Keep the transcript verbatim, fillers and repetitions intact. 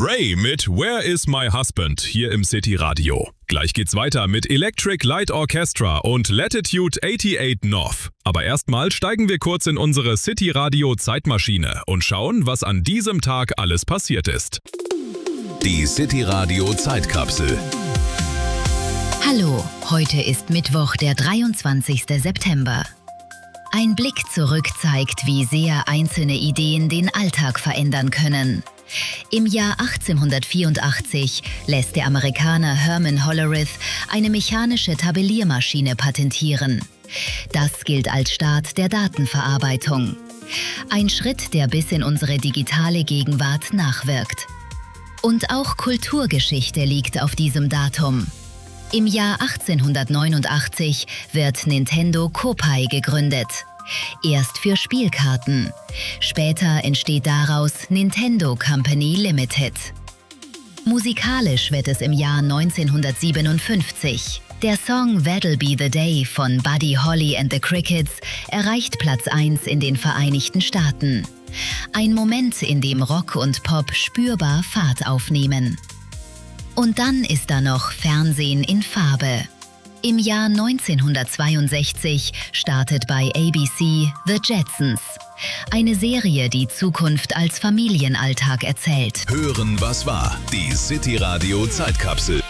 Ray mit Where is my husband hier im City Radio. Gleich geht's weiter mit Electric Light Orchestra und Latitude achtundachtzig North. Aber erstmal steigen wir kurz in unsere City Radio Zeitmaschine und schauen, was an diesem Tag alles passiert ist. Die City Radio Zeitkapsel. Hallo, heute ist Mittwoch, der dreiundzwanzigste September. Ein Blick zurück zeigt, wie sehr einzelne Ideen den Alltag verändern können. Im Jahr achtzehnhundertvierundachtzig lässt der Amerikaner Herman Hollerith eine mechanische Tabelliermaschine patentieren. Das gilt als Start der Datenverarbeitung. Ein Schritt, der bis in unsere digitale Gegenwart nachwirkt. Und auch Kulturgeschichte liegt auf diesem Datum. Im Jahr achtzehnhundertneunundachtzig wird Nintendo Kopai gegründet. Erst für Spielkarten. Später entsteht daraus Nintendo Company Limited. Musikalisch wird es im Jahr neunzehnhundertsiebenundfünfzig. Der Song That'll Be the Day von Buddy Holly and the Crickets erreicht Platz eins in den Vereinigten Staaten. Ein Moment, in dem Rock und Pop spürbar Fahrt aufnehmen. Und dann ist da noch Fernsehen in Farbe. Im Jahr neunzehnhundertzweiundsechzig startet bei A B C The Jetsons. Eine Serie, die Zukunft als Familienalltag erzählt. Hören, was war. Die City Radio Zeitkapsel.